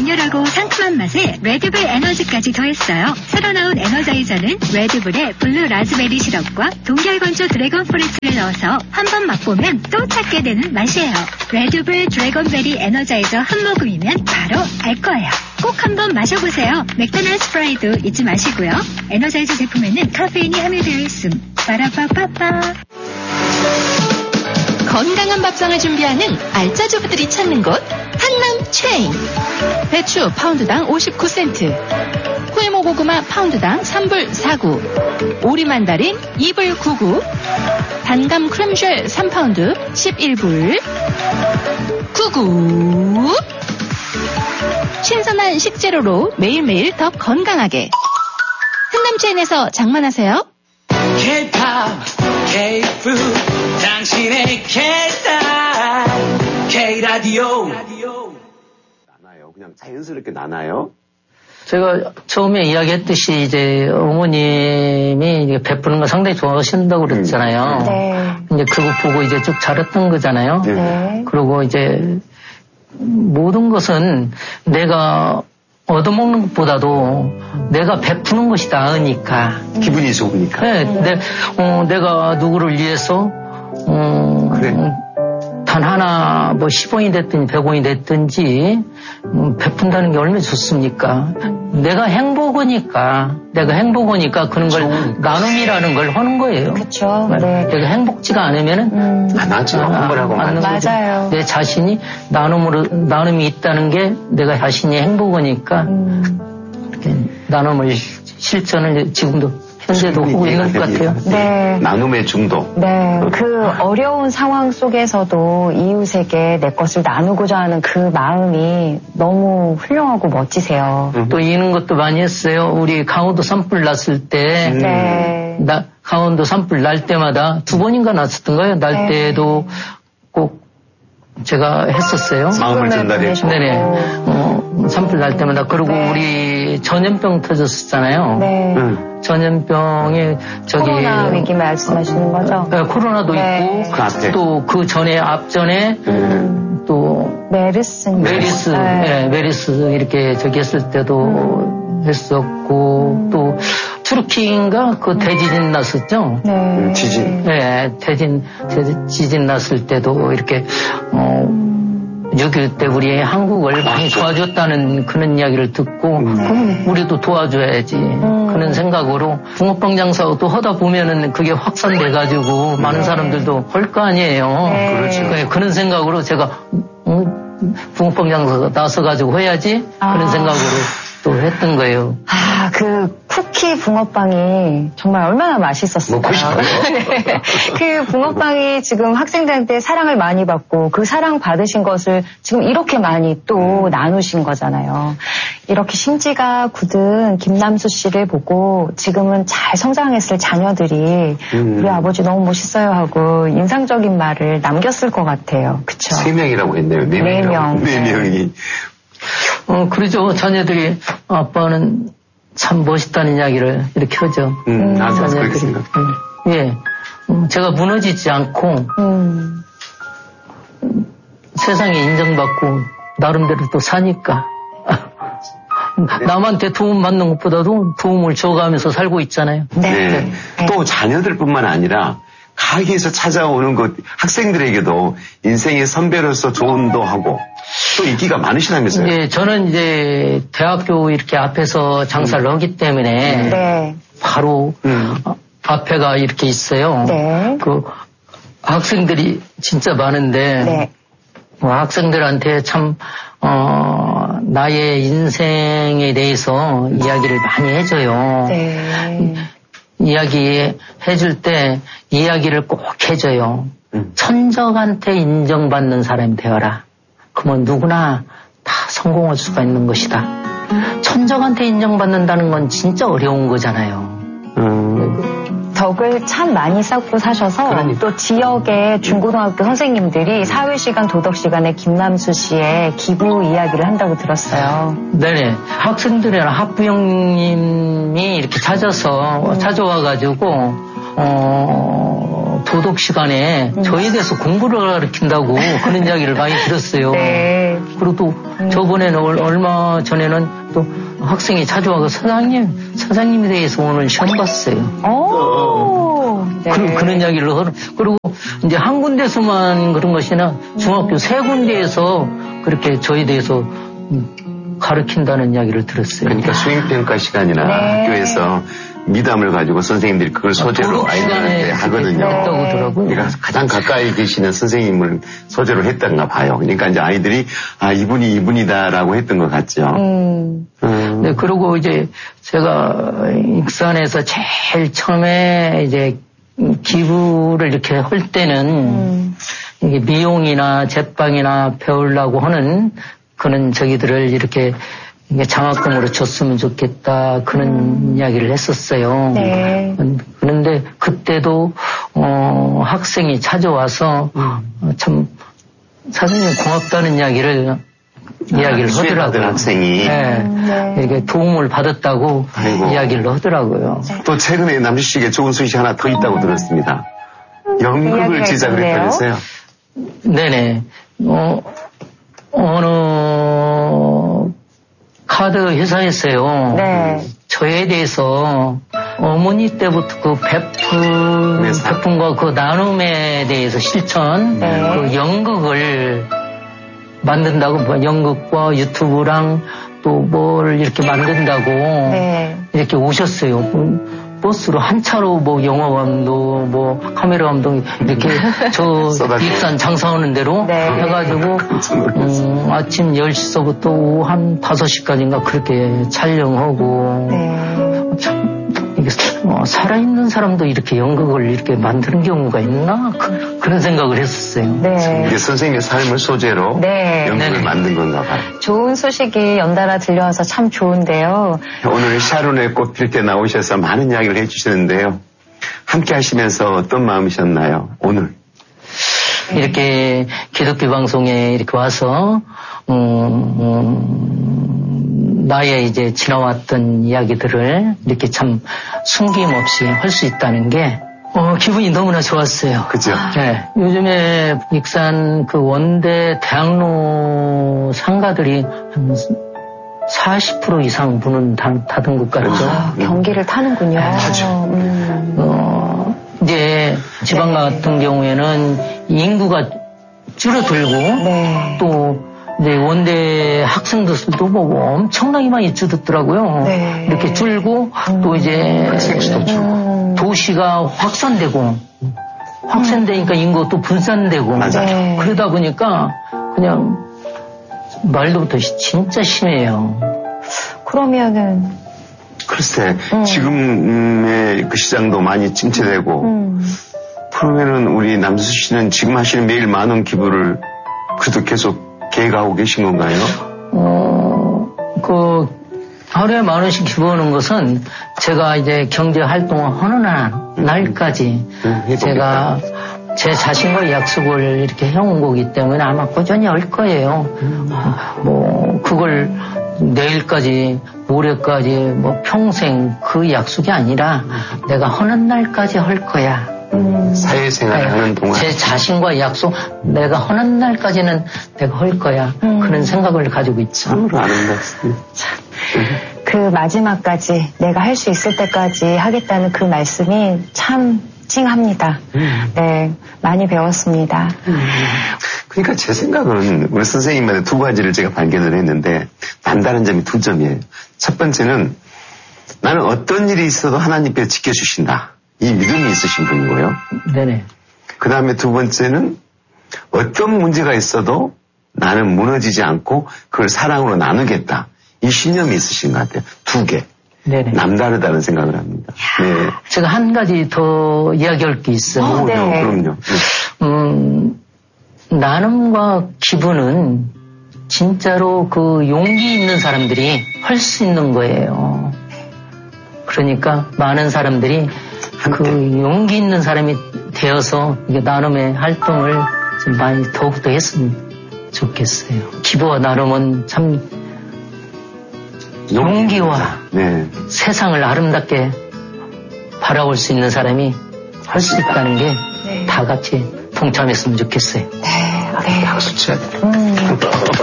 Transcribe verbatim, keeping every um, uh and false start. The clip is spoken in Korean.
강렬하고 상큼한 맛에 레드불 에너지까지 더했어요. 새로 나온 에너자이저는 레드불에 블루 라즈베리 시럽과 동결건조 드래곤 프루트를 넣어서 한 번 맛보면 또 찾게 되는 맛이에요. 레드불 드래곤베리 에너자이저 한 모금이면 바로 알 거예요. 꼭 한번 마셔보세요. 맥도날드 프라이도 잊지 마시고요. 에너자이저 제품에는 카페인이 함유되어 있음. 빠라빠빠빠. 건강한 밥상을 준비하는 알짜주부들이 찾는 곳 한남 체인. 배추 파운드당 오십구 센트, 후에모 고구마 파운드당 삼 불 사 구, 오리 만다린 이 불 구 구, 단감 크림쉘 삼 파운드 십일 불 구 구. 신선한 식재료로 매일매일 더 건강하게. 한남 체인에서 장만하세요. K-팝, K-푸드, 당신의 K-스타일, K-라디오. 나나요? 그냥 자연스럽게 나나요? 제가 처음에 이야기했듯이 이제 어머님이 이제 베푸는 거 상당히 좋아하신다고 그랬잖아요. 네. 이제 그거 보고 이제 쭉 자랐던 거잖아요. 네. 그리고 이제 모든 것은 내가 얻어먹는 것보다도 내가 베푸는 것이 나으니까. 기분이 좋으니까. 네, 내, 어, 내가 누구를 위해서, 어, 그래. 단 하나, 뭐, 십 원이 됐든지, 백 원이 됐든지, 음, 베푼다는 게 얼마나 좋습니까? 내가 행복하니까, 내가 행복하니까 그런 걸 좋은... 나눔이라는 걸 하는 거예요. 그쵸. 네. 내가 행복지가 않으면은, 음. 안 하죠. 한번 하고 안 맞아요. 내 자신이 나눔으로, 나눔이 있다는 게 내가 자신이 행복하니까, 음. 이렇게 나눔을 실천을 지금도 현재도 하고 있는 것 같아요. 네. 나눔의 중독. 네. 그 어려운 상황 속에서도 이웃에게 내 것을 나누고자 하는 그 마음이 너무 훌륭하고 멋지세요. 음. 또 이런 것도 많이 했어요. 우리 강원도 산불 났을 때, 음. 네. 나, 강원도 산불 날 때마다 두 번인가 났었던 거예요. 날 네. 때도 꼭 제가 했었어요. 마음을 전달했고. 네네. 어, 산불 날 때마다. 그리고 네. 우리 전염병 터졌었잖아요. 네. 음. 전염병이 저기 코로나 위기 말씀하시는 거죠? 네, 코로나도 네. 있고 그 또 그 전에 앞전에 음. 또 메르스 메리스 네. 네, 메리스 이렇게 저기 했을 때도 음. 했었고 음. 또 트루키인가 그 대지진 났었죠? 네. 지진. 네, 대진 지진 났을 때도 이렇게 어. 육일 때 우리 한국을 많이 도와줬다는 그런 이야기를 듣고 음. 그럼 우리도 도와줘야지 음. 그런 생각으로 붕어빵 장사도 하다 보면은 그게 확산돼가지고 네. 많은 사람들도 할 거 아니에요. 네. 그렇죠. 그런 생각으로 제가 음, 붕어빵 장사가 나서가지고 해야지 아. 그런 생각으로 또 했던 거예요. 아, 그 쿠키 붕어빵이 정말 얼마나 맛있었어요. 먹고 싶어요. 네. 그 붕어빵이 지금 학생들한테 사랑을 많이 받고 그 사랑 받으신 것을 지금 이렇게 많이 또 나누신 거잖아요. 이렇게 심지가 굳은 김남수 씨를 보고 지금은 잘 성장했을 자녀들이 음. 우리 아버지 너무 멋있어요 하고 인상적인 말을 남겼을 것 같아요. 그쵸? 세 명이라고 했네요. 네, 네 명. 네 명이. 어, 그러죠. 자녀들이 아빠는 참 멋있다는 이야기를 이렇게 하죠. 음, 나도 그렇게 생각. 음, 예. 음, 제가 무너지지 않고, 음. 세상에 인정받고, 나름대로 또 사니까. 네. 남한테 도움 받는 것보다도 도움을 줘가면서 살고 있잖아요. 네. 네. 네. 또 자녀들뿐만 아니라, 가게에서 찾아오는 그 학생들에게도 인생의 선배로서 조언도 하고 또 인기가 많으시다면서요? 네, 저는 이제 대학교 이렇게 앞에서 장사를 음. 하기 때문에 네. 바로 음. 앞에가 이렇게 있어요. 네. 그 학생들이 진짜 많은데 네. 뭐 학생들한테 참 어, 나의 인생에 대해서 이야기를 많이 해줘요. 네. 이야기 해줄 때 이야기를 꼭 해줘요. 음. 천적한테 인정받는 사람이 되어라. 그러면 누구나 다 성공할 수가 있는 것이다. 천적한테 인정받는다는 건 진짜 어려운 거잖아요. 음. 덕을 참 많이 쌓고 사셔서 그러니까. 또 지역의 중고등학교 선생님들이 사회시간, 도덕시간에 김남수 씨의 기부 이야기를 한다고 들었어요. 네네. 학생들이나 학부형님이 이렇게 찾아서, 음. 찾아와가지고, 어, 도덕 시간에 음. 저에 대해서 공부를 가르친다고 그런 이야기를 많이 들었어요. 네. 그리고 또 음. 저번에는 얼마 전에는 또 학생이 자주 와서 사장님, 사장님에 대해서 오늘 시험 봤어요. 오. 네. 그, 그런 이야기를 하고, 그리고 이제 한 군데서만 그런 것이나 중학교 음. 세 군데에서 그렇게 저에 대해서 가르친다는 이야기를 들었어요. 그러니까 수행평가 시간이나 네. 학교에서 미담을 가지고 선생님들이 그걸 소재로 아이들한테 하거든요. 네. 그러니까 가장 가까이 계시는 선생님을 소재로 했던가 봐요. 그러니까 이제 아이들이 아 이분이 이분이다라고 했던 것 같죠. 음. 음. 네, 그리고 이제 제가 익산에서 제일 처음에 이제 기부를 이렇게 할 때는 음. 이게 미용이나 제빵이나 배우려고 하는 그런 저기들을 이렇게 장학금으로 줬으면 좋겠다 그런 음. 이야기를 했었어요. 네. 그런데 그때도 어, 학생이 찾아와서 음. 참 사장님 고맙다는 이야기를 아, 이야기를 하더라고요. 학생이 네. 네. 이렇게 도움을 받았다고 아이고. 이야기를 하더라고요. 네. 또 최근에 남주 씨에게 좋은 소식이 하나 더 있다고 음. 들었습니다. 연극을 제작을 했다면서요? 네네. 어, 어느 카드 회사에서요. 네. 저에 대해서 어머니 때부터 그 베푼, 네, 베푼과 그 나눔에 대해서 실천, 네. 그 연극을 만든다고, 뭐 연극과 유튜브랑 또 뭘 이렇게 만든다고 네. 이렇게 오셨어요. 버스로 한 차로 뭐 영화 감독, 뭐 카메라 감독 이렇게 저 익산 장사하는 대로 네. 해가지고 음, 아침 열 시서부터 오후 한 다섯 시까지인가 그렇게 촬영하고 네. 참 이게 어, 살아있는 사람도 이렇게 연극을 이렇게 만드는 경우가 있나 그, 그런 생각을 했었어요. 네. 이게 선생님의 삶을 소재로 네. 연극을 네네. 만든 건가 봐요. 좋은 소식이 연달아 들려와서 참 좋은데요. 오늘 샤론의 꽃 필 때 나오셔서 많은 이야기를 해주시는데요. 함께 하시면서 어떤 마음이셨나요? 오늘 이렇게 기독교 방송에 이렇게 와서 음, 음, 나의 이제 지나왔던 이야기들을 이렇게 참 숨김없이 할 수 있다는 게 어, 기분이 너무나 좋았어요. 그죠? 네. 요즘에 익산 그 원대 대학로 상가들이 한 사십 퍼센트 이상 문은 닫은 것 같죠. 아, 경기를 타는군요. 네, 타죠. 음. 어, 이제 지방 네. 같은 경우에는 인구가 줄어들고 네. 또 이제 원대 학생들 수도 뭐 엄청나게 많이 줄었더라고요. 네. 이렇게 줄고 음. 또 이제 음. 도시가 확산되고 확산되니까 음. 인구가 또 분산되고 맞아요. 그러다 보니까 그냥 말로부터 진짜 심해요. 그러면은 글쎄 음. 지금의 그 시장도 많이 침체되고 음. 그러면은 우리 남수 씨는 지금 하시는 매일 만 원 기부를 그래도 계속 계획하고 계신 건가요? 어, 그, 하루에 만 원씩 기부하는 것은 제가 이제 경제 활동을 하는 음. 날까지 음, 제가 제 자신과 약속을 이렇게 해온 거기 때문에 아마 꾸준히 할 거예요. 음. 뭐, 그걸 내일까지, 모레까지, 뭐 평생 그 약속이 아니라 음. 내가 하는 날까지 할 거야. 음. 사회생활을 하는 동안 제 자신과 약속 내가 하는 날까지는 내가 할 거야 음. 그런 생각을 가지고 있죠. 참으로 아름답습니다. 그 마지막까지 내가 할 수 있을 때까지 하겠다는 그 말씀이 참 찡합니다. 음. 네, 많이 배웠습니다. 음. 그러니까 제 생각은 우리 선생님한테 두 가지를 제가 발견을 했는데 남다른 점이 두 점이에요. 첫 번째는 나는 어떤 일이 있어도 하나님께서 지켜주신다. 이 믿음이 있으신 분이고요. 네네. 그 다음에 두 번째는 어떤 문제가 있어도 나는 무너지지 않고 그걸 사랑으로 나누겠다. 이 신념이 있으신 것 같아요. 두 개. 네네. 남다르다는 생각을 합니다. 네. 제가 한 가지 더 이야기할 게 있어요. 어, 네. 그럼요. 네. 음, 나눔과 기부는 진짜로 그 용기 있는 사람들이 할 수 있는 거예요. 그러니까 많은 사람들이 그 용기 있는 사람이 되어서 이게 나눔의 활동을 좀 많이 더욱더 했으면 좋겠어요. 기부와 나눔은 참 용기와 네. 세상을 아름답게 바라볼 수 있는 사람이 할 수 있다는 게 다 같이 동참했으면 좋겠어요. 네, 네. 박수 쳐야 돼. 음.